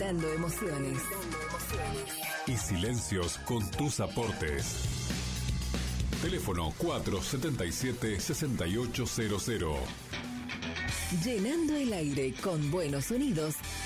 Gritando emociones. Y silencios con tus aportes. Teléfono 477-6800. Llenando el aire con buenos sonidos